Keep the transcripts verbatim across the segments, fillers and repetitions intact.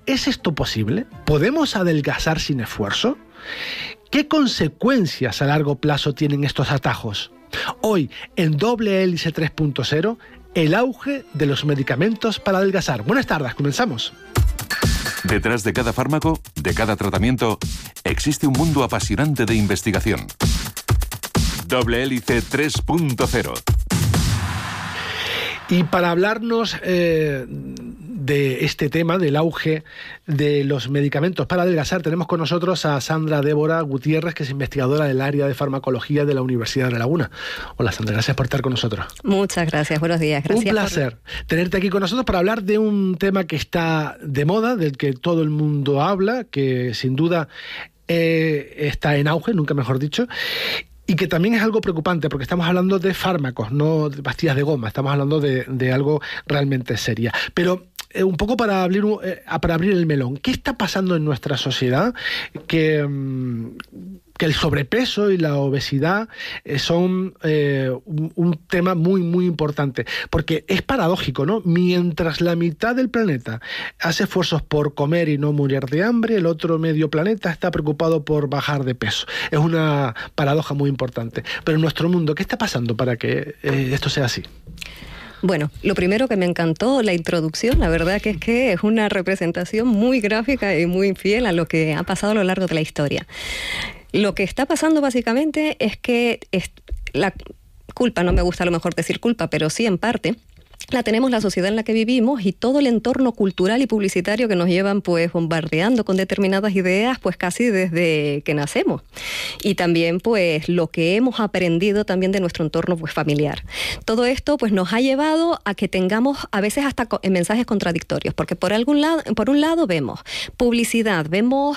¿Es esto posible? ¿Podemos adelgazar sin esfuerzo? ¿Qué consecuencias a largo plazo tienen estos atajos? Hoy, en Doble Hélice tres punto cero, el auge de los medicamentos para adelgazar. Buenas tardes, comenzamos. Detrás de cada fármaco, de cada tratamiento, existe un mundo apasionante de investigación. Doble Hélice tres punto cero. Y para hablarnos eh, de este tema, del auge de los medicamentos para adelgazar, tenemos con nosotros a Sandra Débora Gutiérrez, que es investigadora del área de farmacología de la Universidad de La Laguna. Hola Sandra, gracias por estar con nosotros. Muchas gracias, buenos días. Gracias. Un placer por... tenerte aquí con nosotros para hablar de un tema que está de moda, del que todo el mundo habla, que sin duda eh, está en auge, nunca mejor dicho. Y que también es algo preocupante, porque estamos hablando de fármacos, no de pastillas de goma, estamos hablando de, de algo realmente serio. Pero eh, un poco para abrir, eh, para abrir el melón, ¿qué está pasando en nuestra sociedad? Que, mm, que el sobrepeso y la obesidad eh, son eh, un, un tema muy, muy importante. Porque es paradójico, ¿no? Mientras la mitad del planeta hace esfuerzos por comer y no morir de hambre, el otro medio planeta está preocupado por bajar de peso. Es una paradoja muy importante. Pero en nuestro mundo, ¿qué está pasando para que eh, esto sea así? Bueno, lo primero que me encantó la introducción, la verdad que es que es una representación muy gráfica y muy fiel a lo que ha pasado a lo largo de la historia. Lo que está pasando básicamente es que es la culpa, no me gusta a lo mejor decir culpa, pero sí en parte, la tenemos la sociedad en la que vivimos y todo el entorno cultural y publicitario que nos llevan pues bombardeando con determinadas ideas pues casi desde que nacemos. Y también pues lo que hemos aprendido también de nuestro entorno pues familiar. Todo esto pues nos ha llevado a que tengamos a veces hasta mensajes contradictorios, porque por algún lado, por un lado vemos publicidad, vemos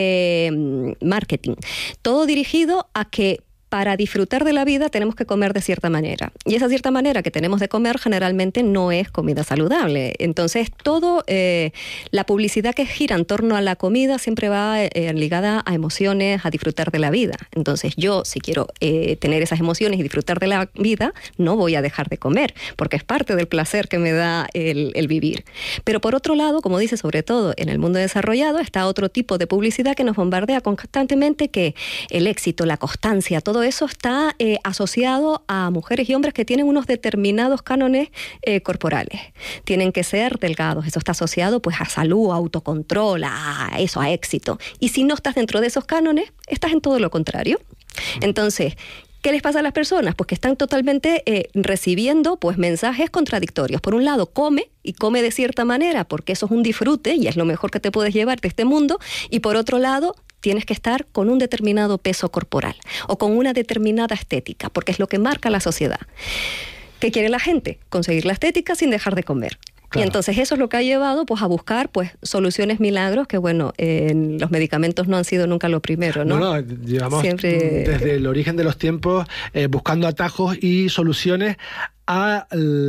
eh, marketing, todo dirigido a que para disfrutar de la vida tenemos que comer de cierta manera. Y esa cierta manera que tenemos de comer generalmente no es comida saludable. Entonces, todo eh, la publicidad que gira en torno a la comida siempre va eh, ligada a emociones, a disfrutar de la vida. Entonces, yo, si quiero eh, tener esas emociones y disfrutar de la vida, no voy a dejar de comer, porque es parte del placer que me da el, el vivir. Pero por otro lado, como dice, sobre todo en el mundo desarrollado, está otro tipo de publicidad que nos bombardea constantemente, que el éxito, la constancia, todo eso está eh, asociado a mujeres y hombres que tienen unos determinados cánones eh, corporales. Tienen que ser delgados. Eso está asociado pues a salud, a autocontrol, a eso, a éxito. Y si no estás dentro de esos cánones, estás en todo lo contrario. Entonces, ¿qué les pasa a las personas? Pues que están totalmente eh, recibiendo pues mensajes contradictorios. Por un lado, come y come de cierta manera porque eso es un disfrute y es lo mejor que te puedes llevar de este mundo. Y por otro lado, tienes que estar con un determinado peso corporal o con una determinada estética, porque es lo que marca la sociedad. ¿Qué quiere la gente? Conseguir la estética sin dejar de comer. Claro. Y entonces eso es lo que ha llevado pues a buscar pues soluciones milagros, que bueno, eh, los medicamentos no han sido nunca lo primero, ¿no? No, no, llevamos Siempre... desde el origen de los tiempos eh, buscando atajos y soluciones a,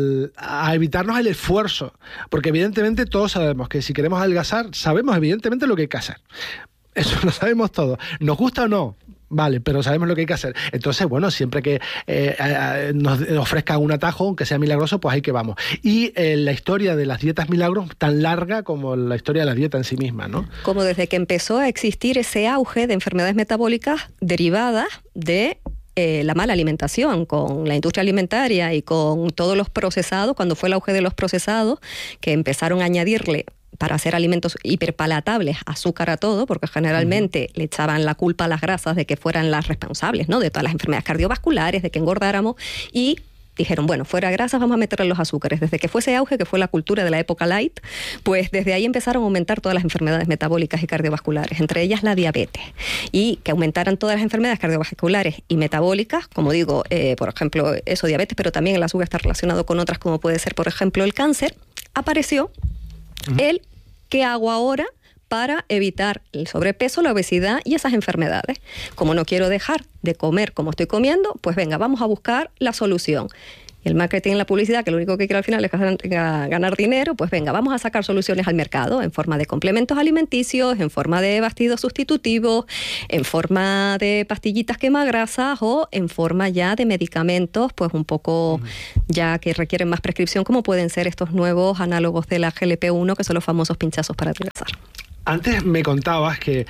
a evitarnos el esfuerzo, porque evidentemente todos sabemos que si queremos adelgazar, sabemos evidentemente lo que hay que hacer. Eso lo sabemos todos. ¿Nos gusta o no? Vale, pero sabemos lo que hay que hacer. Entonces, bueno, siempre que eh, eh, nos ofrezcan un atajo, aunque sea milagroso, pues ahí que vamos. Y eh, la historia de las dietas milagros, tan larga como la historia de la dieta en sí misma, ¿no? Como desde que empezó a existir ese auge de enfermedades metabólicas derivadas de Eh, la mala alimentación, con la industria alimentaria y con todos los procesados, cuando fue el auge de los procesados, que empezaron a añadirle para hacer alimentos hiperpalatables azúcar a todo, porque generalmente uh-huh. le echaban la culpa a las grasas de que fueran las responsables, ¿no?, de todas las enfermedades cardiovasculares, de que engordáramos, y dijeron, bueno, fuera grasas, vamos a meterle los azúcares. Desde que fue ese auge, que fue la cultura de la época light, pues desde ahí empezaron a aumentar todas las enfermedades metabólicas y cardiovasculares, entre ellas la diabetes. Y que aumentaran todas las enfermedades cardiovasculares y metabólicas, como digo, eh, por ejemplo, eso, diabetes, pero también el azúcar está relacionado con otras, como puede ser, por ejemplo, el cáncer. Apareció uh-huh. el ¿qué hago ahora para evitar el sobrepeso, la obesidad y esas enfermedades? Como no quiero dejar de comer como estoy comiendo, pues venga, vamos a buscar la solución. Y el marketing y la publicidad, que lo único que quiere al final es ganar, ganar dinero, pues venga, vamos a sacar soluciones al mercado en forma de complementos alimenticios, en forma de batidos sustitutivos, en forma de pastillitas quemagrasas o en forma ya de medicamentos, pues un poco ya que requieren más prescripción, como pueden ser estos nuevos análogos de la G L P uno, que son los famosos pinchazos para adelgazar. Antes me contabas que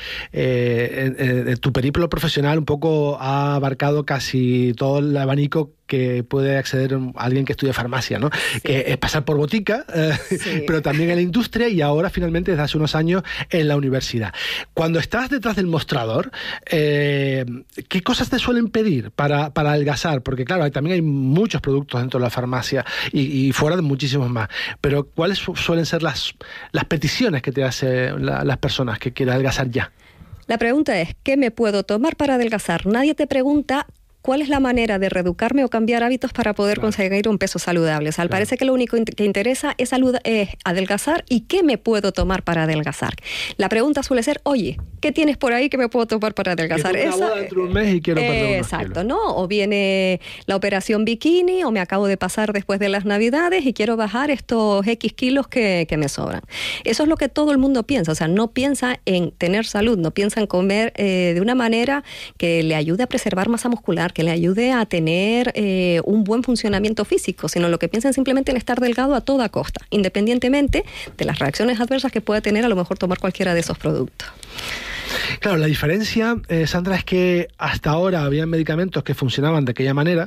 eh, en, en tu periplo profesional un poco ha abarcado casi todo el abanico que puede acceder a alguien que estudie farmacia, ¿no? Sí. Que es pasar por botica, eh, sí. pero también en la industria y ahora finalmente desde hace unos años en la universidad. Cuando estás detrás del mostrador, eh, ¿qué cosas te suelen pedir para, para adelgazar? Porque claro, hay, también hay muchos productos dentro de la farmacia y, y fuera de muchísimos más, pero ¿cuáles suelen ser las, las peticiones que te hacen la, las personas que quieren adelgazar ya? La pregunta es, ¿qué me puedo tomar para adelgazar? Nadie te pregunta ¿cuál es la manera de reeducarme o cambiar hábitos para poder claro. conseguir un peso saludable? O sea, claro. parece que lo único que interesa es, salud, es adelgazar y ¿qué me puedo tomar para adelgazar? La pregunta suele ser, oye, ¿qué tienes por ahí que me puedo tomar para adelgazar? Que tengo una boda dentro de un mes y quiero perder unos Exacto, kilos. ¿no? O viene la operación bikini o me acabo de pasar después de las Navidades y quiero bajar estos X kilos que, que me sobran. Eso es lo que todo el mundo piensa. O sea, no piensa en tener salud, no piensa en comer eh, de una manera que le ayude a preservar masa muscular, que le ayude a tener eh, un buen funcionamiento físico, sino lo que piensan simplemente en estar delgado a toda costa, independientemente de las reacciones adversas que pueda tener a lo mejor tomar cualquiera de esos productos. Claro, la diferencia, eh, Sandra, es que hasta ahora había medicamentos que funcionaban de aquella manera,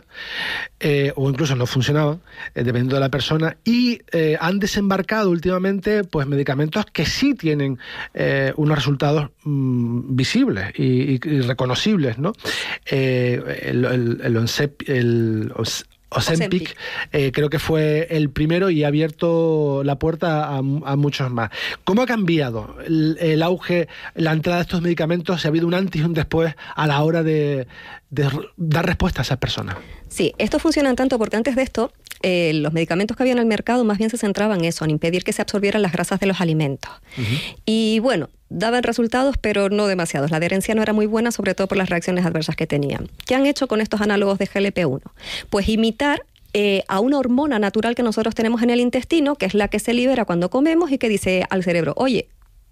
eh, o incluso no funcionaban, eh, dependiendo de la persona, y eh, han desembarcado últimamente pues medicamentos que sí tienen eh, unos resultados mm, visibles y, y, y reconocibles, ¿no? Eh, el, el, el, Onsep, el Ozempic, eh, creo que fue el primero y ha abierto la puerta a, a muchos más. ¿Cómo ha cambiado el, el auge, la entrada de estos medicamentos? ¿Si ha habido un antes y un después a la hora de, de dar respuesta a esas personas? Sí, esto funciona tanto porque antes de esto eh, los medicamentos que había en el mercado más bien se centraban en eso, en impedir que se absorbieran las grasas de los alimentos. Uh-huh. Y bueno, daban resultados, pero no demasiados. La adherencia no era muy buena, sobre todo por las reacciones adversas que tenían. ¿Qué han hecho con estos análogos de G L P uno? Pues imitar eh, a una hormona natural que nosotros tenemos en el intestino, que es la que se libera cuando comemos y que dice al cerebro, oye,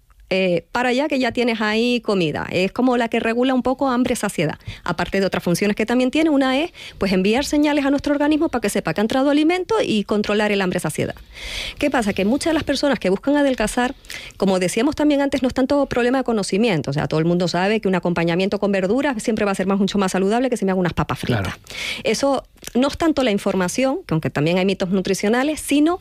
Eh, para allá que ya tienes ahí comida. Es como la que regula un poco hambre-saciedad. Aparte de otras funciones que también tiene, una es pues enviar señales a nuestro organismo para que sepa que ha entrado alimento y controlar el hambre-saciedad. ¿Qué pasa? Que muchas de las personas que buscan adelgazar, como decíamos también antes, no es tanto problema de conocimiento. O sea, todo el mundo sabe que un acompañamiento con verduras siempre va a ser más, mucho más saludable que si me hago unas papas fritas. Claro. Eso no es tanto la información, que aunque también hay mitos nutricionales, sino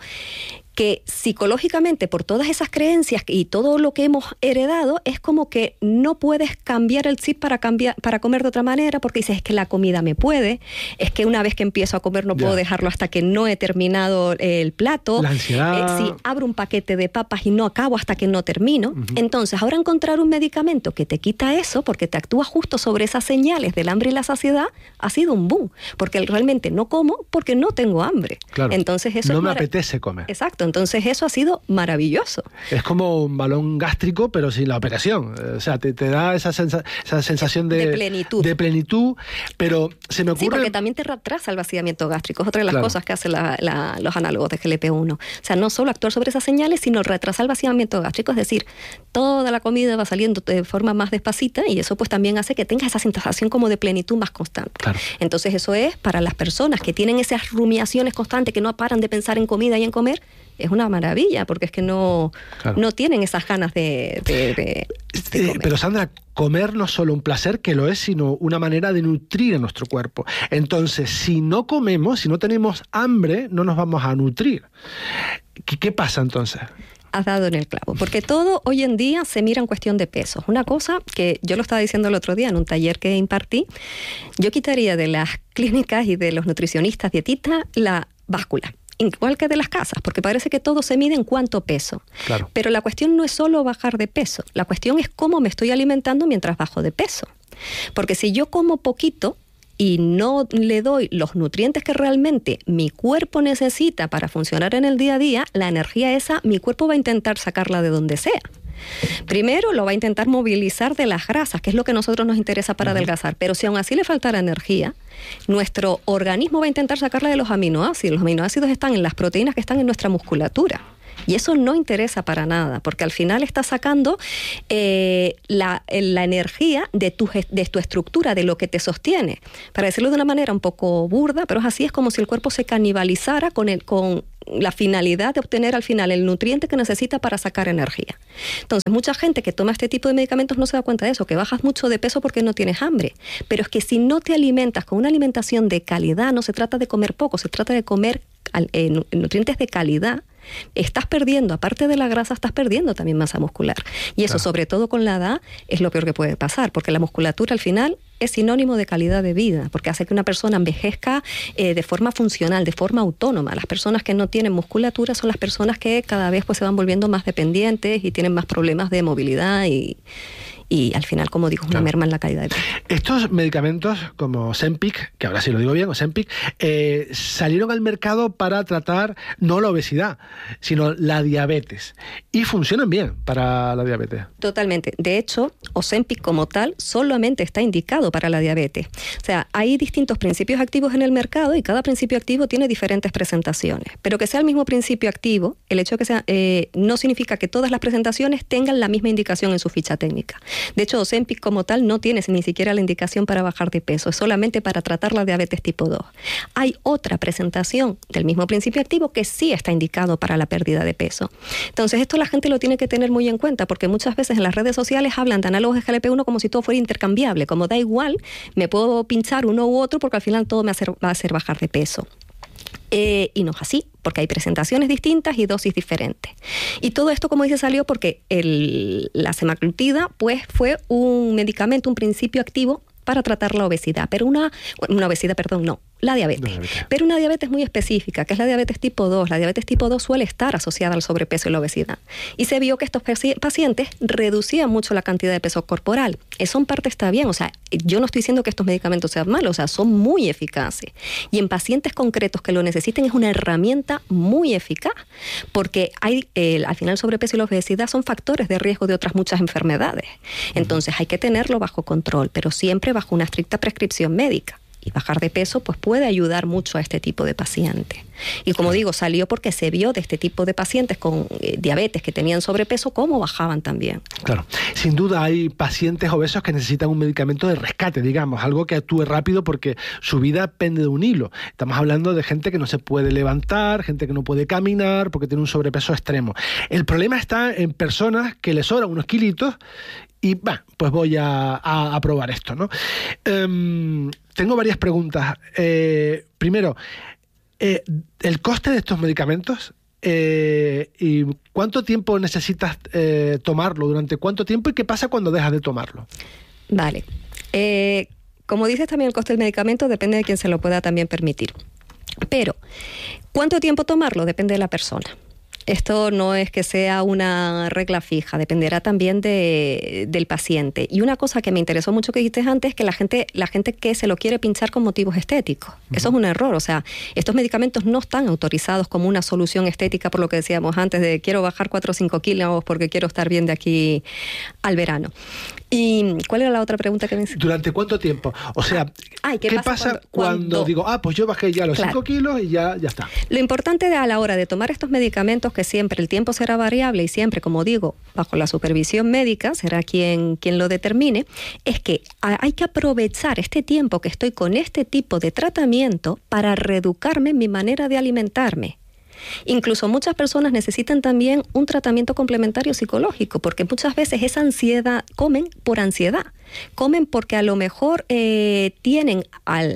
que psicológicamente por todas esas creencias y todo lo que hemos heredado es como que no puedes cambiar el chip para cambiar para comer de otra manera porque dices es que la comida me puede, es que una vez que empiezo a comer no puedo yeah. dejarlo hasta que no he terminado el plato, la ansiedad. Eh, si abro un paquete de papas y no acabo hasta que no termino, uh-huh. entonces ahora encontrar un medicamento que te quita eso porque te actúa justo sobre esas señales del hambre y la saciedad ha sido un boom, porque realmente no como porque no tengo hambre. Claro. Entonces eso no es me mara- apetece comer. Exacto. Entonces eso ha sido maravilloso. Es como un balón gástrico, pero sin la operación. O sea, te, te da esa, sensa, esa sensación de, de plenitud. De plenitud, pero se me ocurre... Sí, porque también te retrasa el vaciamiento gástrico. Es otra de las claro. cosas que hacen la, la, los análogos de G L P uno. O sea, no solo actuar sobre esas señales, sino retrasar el vaciamiento gástrico. Es decir, toda la comida va saliendo de forma más despacita y eso pues también hace que tengas esa sensación como de plenitud más constante. Claro. Entonces eso es para las personas que tienen esas rumiaciones constantes, que no paran de pensar en comida y en comer, es una maravilla, porque es que no, claro. no tienen esas ganas de, de, de, de comer. Eh, pero Sandra, comer no es solo un placer, que lo es, sino una manera de nutrir a nuestro cuerpo. Entonces, si no comemos, si no tenemos hambre, no nos vamos a nutrir. ¿Qué, qué pasa entonces? Has dado en el clavo, porque todo hoy en día se mira en cuestión de pesos. Una cosa que yo lo estaba diciendo el otro día en un taller que impartí, yo quitaría de las clínicas y de los nutricionistas dietistas la báscula, igual que de las casas, porque parece que todo se mide en cuánto peso. Claro. Pero la cuestión no es solo bajar de peso, la cuestión es cómo me estoy alimentando mientras bajo de peso. Porque si yo como poquito y no le doy los nutrientes que realmente mi cuerpo necesita para funcionar en el día a día, la energía esa, mi cuerpo va a intentar sacarla de donde sea. Primero lo va a intentar movilizar de las grasas, que es lo que a nosotros nos interesa para uh-huh. adelgazar, pero si aún así le faltara energía, nuestro organismo va a intentar sacarla de los aminoácidos. Los aminoácidos están en las proteínas que están en nuestra musculatura. Y eso no interesa para nada, porque al final está sacando eh, la, la energía de tu, de tu estructura, de lo que te sostiene. Para decirlo de una manera un poco burda, pero es así, es como si el cuerpo se canibalizara con, el, con la finalidad de obtener al final el nutriente que necesita para sacar energía. Entonces, mucha gente que toma este tipo de medicamentos no se da cuenta de eso, que bajas mucho de peso porque no tienes hambre. Pero es que si no te alimentas con una alimentación de calidad, no se trata de comer poco, se trata de comer eh, nutrientes de calidad, estás perdiendo, aparte de la grasa, estás perdiendo también masa muscular. Y eso, claro, sobre todo con la edad, es lo peor que puede pasar, porque la musculatura al final es sinónimo de calidad de vida, porque hace que una persona envejezca eh, de forma funcional, de forma autónoma. Las personas que no tienen musculatura son las personas que cada vez pues, se van volviendo más dependientes y tienen más problemas de movilidad y... y al final, como digo, una claro. merma en la calidad de vida. Estos medicamentos, como Ozempic, que ahora sí lo digo bien, Ozempic, eh, salieron al mercado para tratar no la obesidad, sino la diabetes. Y funcionan bien para la diabetes. Totalmente. De hecho, Ozempic como tal solamente está indicado para la diabetes. O sea, hay distintos principios activos en el mercado y cada principio activo tiene diferentes presentaciones. Pero que sea el mismo principio activo, el hecho de que sea, eh, no significa que todas las presentaciones tengan la misma indicación en su ficha técnica. De hecho, Ozempic como tal no tiene ni siquiera la indicación para bajar de peso, es solamente para tratar la diabetes tipo dos. Hay otra presentación del mismo principio activo que sí está indicado para la pérdida de peso. Entonces, esto la gente lo tiene que tener muy en cuenta, porque muchas veces en las redes sociales hablan de análogos de G L P uno como si todo fuera intercambiable, como da igual, me puedo pinchar uno u otro porque al final todo me va a hacer bajar de peso. Eh, y no es así, porque hay presentaciones distintas y dosis diferentes. Y todo esto, como dice, salió porque el, la semaglutida pues, fue un medicamento, un principio activo para tratar la obesidad, pero una, una obesidad, perdón, no, la diabetes. diabetes. Pero una diabetes muy específica, que es la diabetes tipo dos. La diabetes tipo dos suele estar asociada al sobrepeso y la obesidad. Y se vio que estos pacientes reducían mucho la cantidad de peso corporal. Eso en parte está bien, o sea, yo no estoy diciendo que estos medicamentos sean malos, o sea, son muy eficaces. Y en pacientes concretos que lo necesiten es una herramienta muy eficaz, porque hay, eh, al final el sobrepeso y la obesidad son factores de riesgo de otras muchas enfermedades. Entonces hay que tenerlo bajo control, pero siempre bajo una estricta prescripción médica. Y bajar de peso pues puede ayudar mucho a este tipo de pacientes. Y como claro. digo, salió porque se vio de este tipo de pacientes con eh, diabetes que tenían sobrepeso, cómo bajaban también. Claro, sin duda hay pacientes obesos que necesitan un medicamento de rescate, digamos, algo que actúe rápido porque su vida pende de un hilo. Estamos hablando de gente que no se puede levantar, gente que no puede caminar porque tiene un sobrepeso extremo. El problema está en personas que les sobran unos kilitos y, bah, pues voy a, a, a probar esto, ¿no? Um, tengo varias preguntas. Eh, primero, eh, el coste de estos medicamentos eh, y cuánto tiempo necesitas eh, tomarlo, durante cuánto tiempo y qué pasa cuando dejas de tomarlo. Vale. Eh, como dices, también el coste del medicamento depende de quién se lo pueda también permitir. Pero, ¿cuánto tiempo tomarlo? Depende de la persona. Esto no es que sea una regla fija, dependerá también de, del paciente. Y una cosa que me interesó mucho que dijiste antes es que la gente, la gente que se lo quiere pinchar con motivos estéticos. Uh-huh. Eso es un error. O sea, estos medicamentos no están autorizados como una solución estética, por lo que decíamos antes, de quiero bajar cuatro o cinco kilos porque quiero estar bien de aquí al verano. ¿Y cuál era la otra pregunta que me hiciste? ¿Durante cuánto tiempo? O sea, Ay, ¿qué, ¿qué pasa, pasa cuando, cuando, cuando digo, ah, pues yo bajé ya los claro. cinco kilos y ya, ya está? Lo importante de, a la hora de tomar estos medicamentos, que siempre el tiempo será variable y siempre, como digo, bajo la supervisión médica, será quien, quien lo determine, es que hay que aprovechar este tiempo que estoy con este tipo de tratamiento para reeducarme en mi manera de alimentarme. Incluso muchas personas necesitan también un tratamiento complementario psicológico, porque muchas veces esa ansiedad, comen por ansiedad, comen porque a lo mejor eh, tienen al,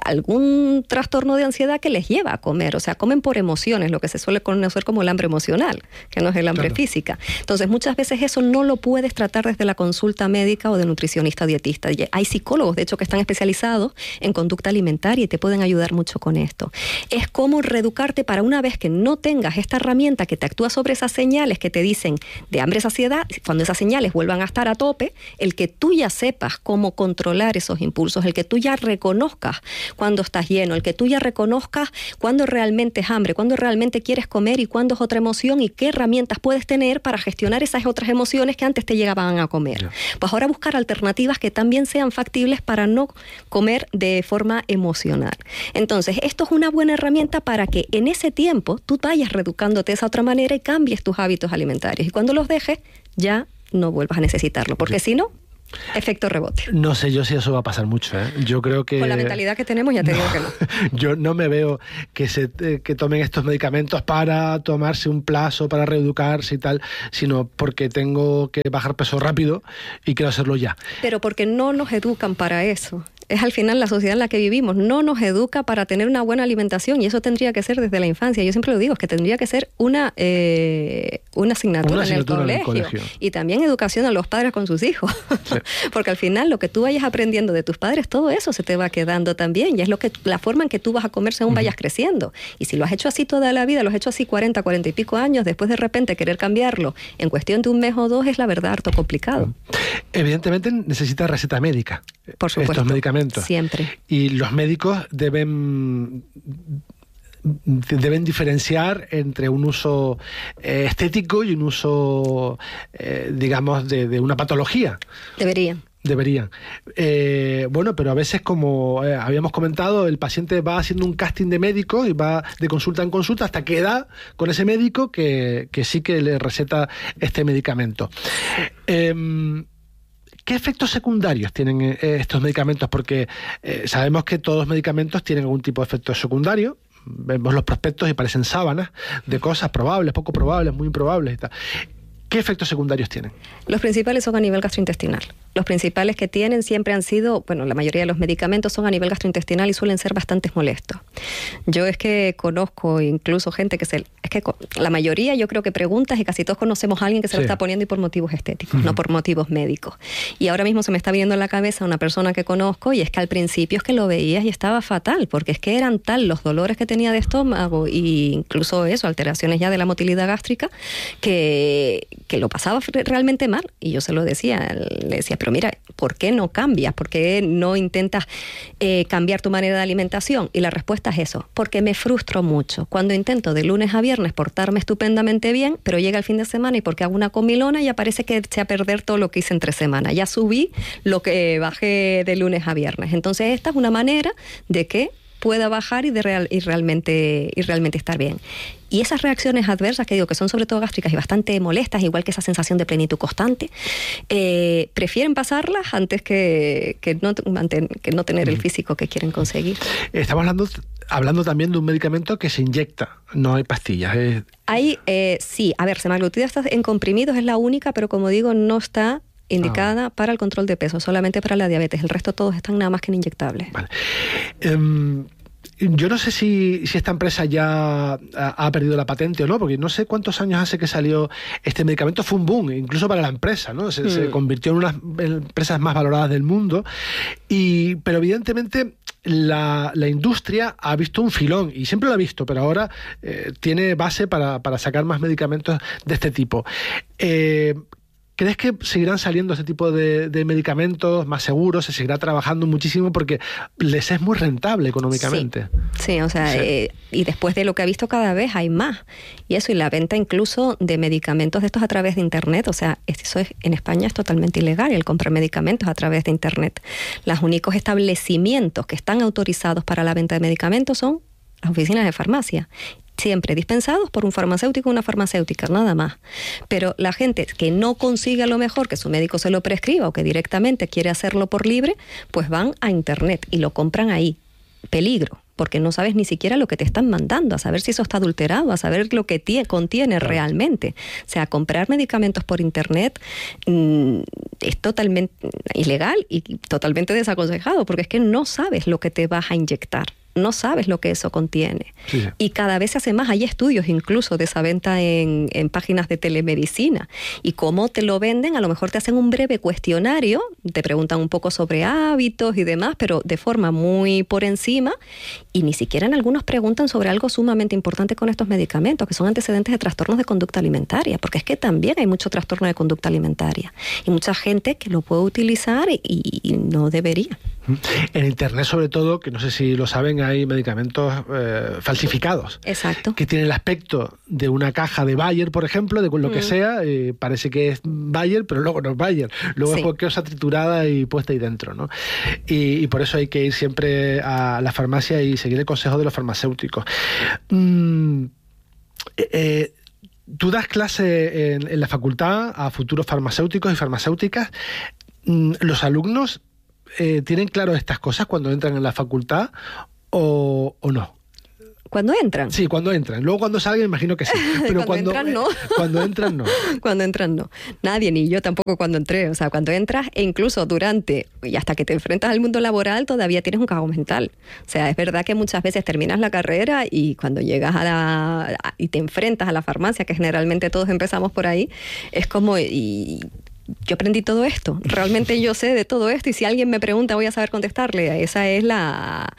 algún trastorno de ansiedad que les lleva a comer, o sea, comen por emociones, lo que se suele conocer como el hambre emocional, que no es el hambre claro. física. Entonces, muchas veces eso no lo puedes tratar desde la consulta médica o de nutricionista o dietista. Hay psicólogos, de hecho, que están especializados en conducta alimentaria y te pueden ayudar mucho con esto. Es como reeducarte para una vez que no tengas esta herramienta que te actúa sobre esas señales que te dicen de hambre, saciedad, cuando esas señales vuelvan a estar a tope, el que tú ya sepas cómo controlar esos impulsos, el que tú ya reconozcas cuando estás lleno, el que tú ya reconozcas cuándo realmente es hambre, cuándo realmente quieres comer y cuándo es otra emoción y qué herramientas puedes tener para gestionar esas otras emociones que antes te llegaban a comer. Yeah. Pues ahora buscar alternativas que también sean factibles para no comer de forma emocional. Entonces, esto es una buena herramienta para que en ese tiempo tú vayas reeducándote de esa otra manera y cambies tus hábitos alimentarios. Y cuando los dejes, ya no vuelvas a necesitarlo, porque si no, Efecto rebote. No sé yo si eso va a pasar mucho, ¿eh? Yo creo que... Con la mentalidad que tenemos ya te no, digo que no. Yo no me veo que se que tomen estos medicamentos para tomarse un plazo, para reeducarse y tal, sino porque tengo que bajar peso rápido y quiero hacerlo ya. Pero porque no nos educan para eso. Es al final la sociedad en la que vivimos, no nos educa para tener una buena alimentación y eso tendría que ser desde la infancia. Yo siempre lo digo, es que tendría que ser una, eh, una, asignatura, una asignatura en, el en el colegio. colegio. Y también educación a los padres con sus hijos. Sí. Porque al final lo que tú vayas aprendiendo de tus padres, todo eso se te va quedando también y es lo que la forma en que tú vas a comer según uh-huh. vayas creciendo. Y si lo has hecho así toda la vida, lo has hecho así cuarenta, cuarenta y pico años, después de repente querer cambiarlo en cuestión de un mes o dos es la verdad harto complicado. Evidentemente necesita receta médica. Por supuesto. Estos medicamentos. Siempre. Y los médicos deben deben diferenciar entre un uso eh, estético y un uso, eh, digamos, de, de una patología. Deberían. Deberían. Eh, bueno, pero a veces, como eh, habíamos comentado, el paciente va haciendo un casting de médicos y va de consulta en consulta hasta que da con ese médico que, que sí que le receta este medicamento. Eh, ¿Qué efectos secundarios tienen eh, estos medicamentos? Porque eh, sabemos que todos los medicamentos tienen algún tipo de efecto secundario. Vemos los prospectos y parecen sábanas de cosas probables, poco probables, muy improbables y tal. ¿Qué efectos secundarios tienen? Los principales son a nivel gastrointestinal. Los principales que tienen siempre han sido, bueno, la mayoría de los medicamentos son a nivel gastrointestinal y suelen ser bastante molestos. Yo es que conozco incluso gente que se... Es que la mayoría yo creo que preguntas y casi todos conocemos a alguien que se sí. lo está poniendo y por motivos estéticos, uh-huh. no por motivos médicos. Y ahora mismo se me está viniendo en la cabeza una persona que conozco y es que al principio es que lo veías y estaba fatal, porque es que eran tal los dolores que tenía de estómago e incluso eso, alteraciones ya de la motilidad gástrica, que... que lo pasaba realmente mal. Y yo se lo decía, le decía, pero mira, ¿por qué no cambias? ¿Por qué no intentas eh, cambiar tu manera de alimentación? Y la respuesta es eso, porque me frustro mucho. Cuando intento de lunes a viernes portarme estupendamente bien, pero llega el fin de semana y porque hago una comilona ya parece que eché a perder todo lo que hice entre semana. Ya subí lo que bajé de lunes a viernes. Entonces esta es una manera de que pueda bajar y, de real, y, realmente, y realmente estar bien. Y esas reacciones adversas, que digo que son sobre todo gástricas y bastante molestas, igual que esa sensación de plenitud constante, eh, prefieren pasarlas antes que, que, no, manten, que no tener el físico que quieren conseguir. Estamos hablando, hablando también de un medicamento que se inyecta, no hay pastillas. Es... Hay, eh, sí, a ver, semaglutida en comprimidos es la única, pero como digo, no está indicada ah. para el control de peso, solamente para la diabetes. El resto todos están nada más que en inyectables. Vale. Um, yo no sé si, si esta empresa ya ha, ha perdido la patente o no, porque no sé cuántos años hace que salió este medicamento. Fue un boom, incluso para la empresa, ¿no? Se, mm. se convirtió en una de las empresas más valoradas del mundo. Y, pero evidentemente la, la industria ha visto un filón, y siempre lo ha visto, pero ahora eh, tiene base para, para sacar más medicamentos de este tipo. Eh, ¿Crees que seguirán saliendo este tipo de, de medicamentos más seguros? Se seguirá trabajando muchísimo porque les es muy rentable económicamente. Sí, sí o sea, sí. Eh, y después de lo que ha visto cada vez hay más. Y eso, y la venta incluso de medicamentos de estos a través de Internet. O sea, eso es, en España es totalmente ilegal el comprar medicamentos a través de Internet. Los únicos establecimientos que están autorizados para la venta de medicamentos son las oficinas de farmacia. Siempre dispensados por un farmacéutico o una farmacéutica, nada más. Pero la gente que no consigue a lo mejor que su médico se lo prescriba o que directamente quiere hacerlo por libre, pues van a Internet y lo compran ahí. Peligro, porque no sabes ni siquiera lo que te están mandando, a saber si eso está adulterado, a saber lo que tie, contiene claro. realmente. O sea, comprar medicamentos por Internet mmm, es totalmente ilegal y totalmente desaconsejado, porque es que no sabes lo que te vas a inyectar. No sabes lo que eso contiene. Sí, sí. Y cada vez se hace más. Hay estudios incluso de esa venta en, en páginas de telemedicina. Y cómo te lo venden, a lo mejor te hacen un breve cuestionario, te preguntan un poco sobre hábitos y demás, pero de forma muy por encima. Y ni siquiera en algunos preguntan sobre algo sumamente importante con estos medicamentos, que son antecedentes de trastornos de conducta alimentaria. Porque es que también hay mucho trastorno de conducta alimentaria. Y mucha gente que lo puede utilizar y, y no debería. En Internet, sobre todo, que no sé si lo saben, hay medicamentos eh, falsificados. Exacto. Que tienen el aspecto de una caja de Bayer, por ejemplo, de lo mm. que sea, eh, parece que es Bayer, pero luego no es Bayer. Luego sí. es cualquier cosa triturada y puesta ahí dentro, ¿no? Y, y por eso hay que ir siempre a la farmacia y seguir el consejo de los farmacéuticos. Mm, eh, Tú das clase en, en la facultad a futuros farmacéuticos y farmacéuticas. ¿Los alumnos eh, tienen claro estas cosas cuando entran en la facultad o, o no? ¿Cuando entran? Sí, cuando entran. Luego cuando salgan, imagino que sí. Pero cuando, cuando entran, no. Eh, cuando entran, no. Cuando entran, no. Nadie, ni yo tampoco cuando entré. O sea, cuando entras, e incluso durante y hasta que te enfrentas al mundo laboral, todavía tienes un caos mental. O sea, es verdad que muchas veces terminas la carrera y cuando llegas a la... A, y te enfrentas a la farmacia, que generalmente todos empezamos por ahí, es como... Y, yo aprendí todo esto, realmente yo sé de todo esto y si alguien me pregunta voy a saber contestarle. Esa es la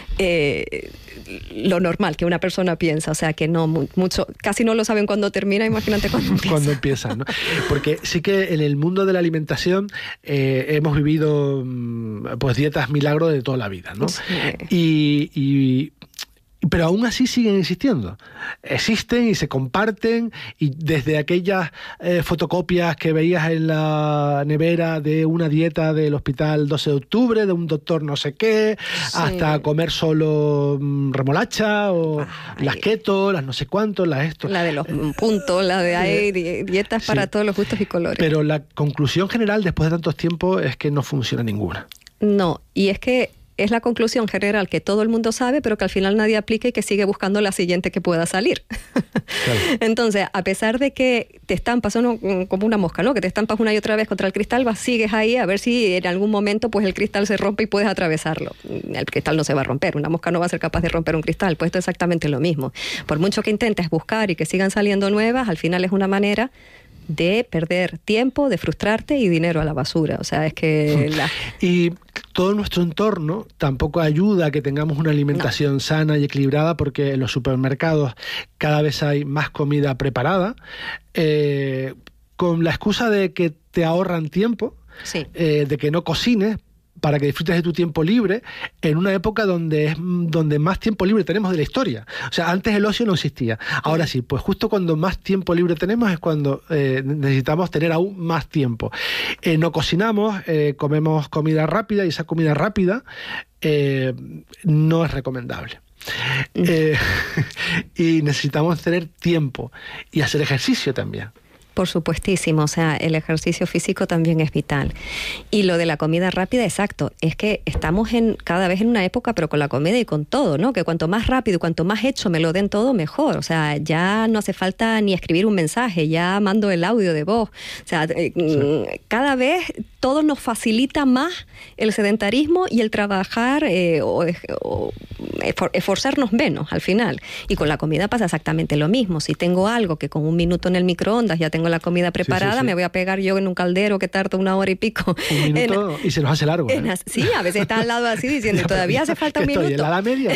eh, lo normal que una persona piensa, o sea que no mucho, casi no lo saben cuando termina, imagínate cuando empieza. Cuando empieza, ¿no? Porque sí que en el mundo de la alimentación eh, hemos vivido pues dietas milagro de toda la vida, ¿no? Sí. Y, y pero aún así siguen existiendo. Existen y se comparten, y desde aquellas eh, fotocopias que veías en la nevera de una dieta del hospital doce de octubre, de un doctor no sé qué, sí, hasta comer solo mm, remolacha, o Ay. las keto, las no sé cuántos, las esto. La de los puntos, la de hay dietas para sí. todos los gustos y colores. Pero la conclusión general, después de tantos tiempos, es que no funciona ninguna. No, y es que es la conclusión general que todo el mundo sabe, pero que al final nadie aplica y que sigue buscando la siguiente que pueda salir. Claro. Entonces, a pesar de que te estampas uno, como una mosca, ¿no? Que te estampas una y otra vez contra el cristal, vas, sigues ahí a ver si en algún momento pues el cristal se rompe y puedes atravesarlo. El cristal no se va a romper, una mosca no va a ser capaz de romper un cristal, pues esto es exactamente lo mismo. Por mucho que intentes buscar y que sigan saliendo nuevas, al final es una manera de perder tiempo, de frustrarte y dinero a la basura. O sea, es que... La... Y todo nuestro entorno tampoco ayuda a que tengamos una alimentación no. sana y equilibrada, porque en los supermercados cada vez hay más comida preparada, eh, con la excusa de que te ahorran tiempo, sí. eh, de que no cocines, para que disfrutes de tu tiempo libre, en una época donde es donde más tiempo libre tenemos de la historia. O sea, antes el ocio no existía. Ahora sí, pues justo cuando más tiempo libre tenemos es cuando eh, necesitamos tener aún más tiempo. Eh, no cocinamos, eh, comemos comida rápida, y esa comida rápida eh, no es recomendable. Eh, y necesitamos tener tiempo y hacer ejercicio también. Por supuestísimo, o sea, el ejercicio físico también es vital. Y lo de la comida rápida, exacto, es que estamos en cada vez en una época, pero con la comida y con todo, ¿no? Que cuanto más rápido y cuanto más hecho me lo den todo, mejor. O sea, ya no hace falta ni escribir un mensaje, ya mando el audio de voz. O sea, sí. cada vez todo nos facilita más el sedentarismo y el trabajar eh, o, o esforzarnos menos al final. Y con la comida pasa exactamente lo mismo. Si tengo algo que con un minuto en el microondas ya tengo la comida preparada, sí, sí, sí. me voy a pegar yo en un caldero que tarda una hora y pico. Un minuto en, y se nos hace largo. En, ¿eh? Sí, a veces está al lado así diciendo, todavía hace falta un minuto. ¿En la media?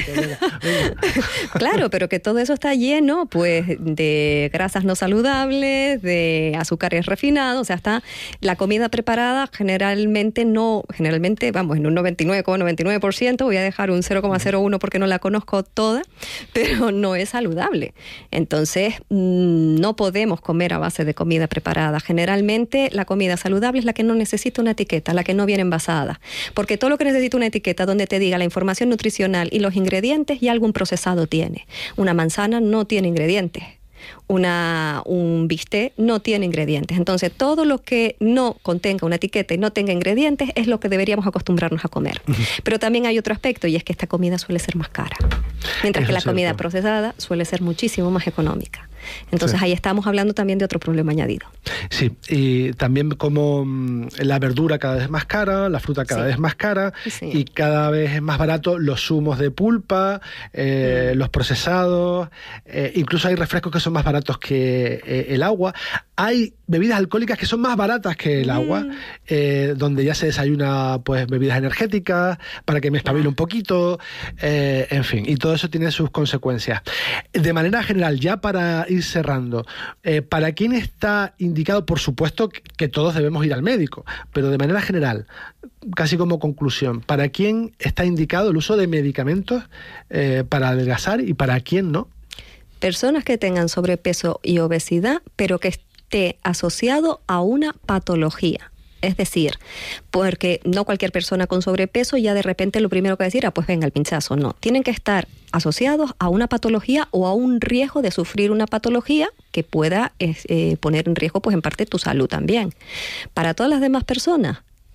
Claro, pero que todo eso está lleno pues de grasas no saludables, de azúcares refinados, o sea, está la comida preparada generalmente no, generalmente, vamos, en un noventa y nueve coma noventa y nueve por ciento, voy a dejar un cero coma cero uno porque no la conozco toda, pero no es saludable. Entonces, no podemos comer a base de comida preparada. Generalmente la comida saludable es la que no necesita una etiqueta, la que no viene envasada. Porque todo lo que necesita una etiqueta donde te diga la información nutricional y los ingredientes, ya algún procesado tiene. Una manzana no tiene ingredientes. Una, un bistec no tiene ingredientes. Entonces, todo lo que no contenga una etiqueta y no tenga ingredientes es lo que deberíamos acostumbrarnos a comer. Uh-huh. Pero también hay otro aspecto, y es que esta comida suele ser más cara. Mientras Eso que la comida cierto. procesada suele ser muchísimo más económica. Entonces, sí. ahí estamos hablando también de otro problema añadido. Sí, y también como la verdura cada vez es más cara, la fruta cada sí. vez es más cara, sí. y cada vez es más barato los zumos de pulpa, eh, mm. los procesados, eh, incluso hay refrescos que son más baratos que eh, el agua. Hay bebidas alcohólicas que son más baratas que el mm. agua, eh, donde ya se desayuna pues bebidas energéticas para que me espabile ah. un poquito, eh, en fin, y todo eso tiene sus consecuencias. De manera general, ya para ir cerrando, eh, ¿para quién está indicado? Por supuesto que todos debemos ir al médico, pero de manera general, casi como conclusión, ¿para quién está indicado el uso de medicamentos eh, para adelgazar y para quién no? Personas que tengan sobrepeso y obesidad, pero que esté asociado a una patología. Es decir, porque no cualquier persona con sobrepeso ya de repente lo primero que va a decir, ah, pues venga, el pinchazo. No, tienen que estar asociados a una patología o a un riesgo de sufrir una patología que pueda eh, poner en riesgo, pues en parte, tu salud también. Para todas las demás personas,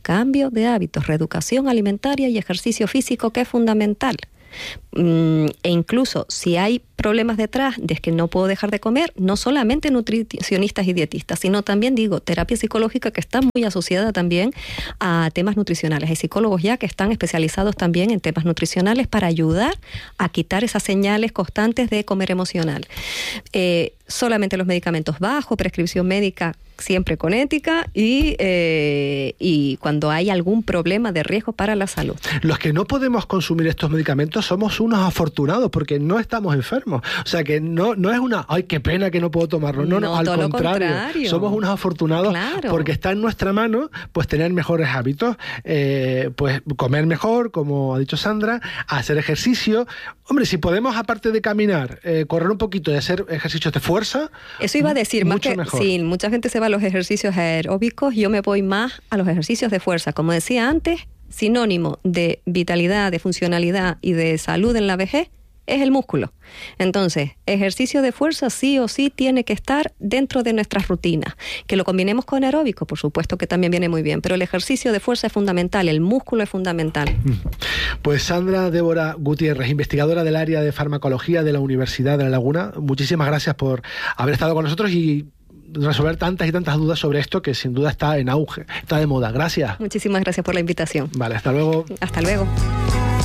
cambio de hábitos, reeducación alimentaria y ejercicio físico, que es fundamental. Mm, e incluso si hay problemas detrás de que no puedo dejar de comer, no solamente nutricionistas y dietistas, sino también, digo, terapia psicológica, que está muy asociada también a temas nutricionales. Hay psicólogos ya que están especializados también en temas nutricionales para ayudar a quitar esas señales constantes de comer emocional. Eh, solamente los medicamentos bajo prescripción médica, siempre con ética, y, eh, y cuando hay algún problema de riesgo para la salud. Los que no podemos consumir estos medicamentos somos unos afortunados porque no estamos enfermos. O sea, que no, no es una, ay, qué pena que no puedo tomarlo. No, no, no al todo contrario, lo contrario. Somos unos afortunados, claro, porque está en nuestra mano pues tener mejores hábitos, eh, pues comer mejor, como ha dicho Sandra, hacer ejercicio. Hombre, si podemos, aparte de caminar, eh, correr un poquito y hacer ejercicios de fuerza, eso iba a decir, más que mejor. Sí, mucha gente se va a los ejercicios aeróbicos, yo me voy más a los ejercicios de fuerza. Como decía antes, sinónimo de vitalidad, de funcionalidad y de salud en la vejez es el músculo. Entonces, ejercicio de fuerza sí o sí tiene que estar dentro de nuestras rutinas. Que lo combinemos con aeróbico, por supuesto que también viene muy bien, pero el ejercicio de fuerza es fundamental, el músculo es fundamental. Pues Sandra Débora Gutiérrez, investigadora del área de farmacología de la Universidad de La Laguna, muchísimas gracias por haber estado con nosotros y resolver tantas y tantas dudas sobre esto que sin duda está en auge, está de moda. Gracias. Muchísimas gracias por la invitación. Vale, hasta luego. Hasta luego.